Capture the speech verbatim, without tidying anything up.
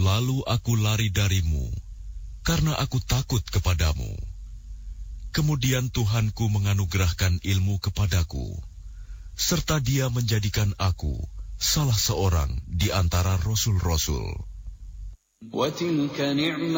Lalu aku lari darimu, karena aku takut kepadamu. Kemudian Tuhanku menganugerahkan ilmu kepadaku, serta Dia menjadikan aku salah seorang di antara rasul-rasul. وَتِلْكَ نِعْمَةٌ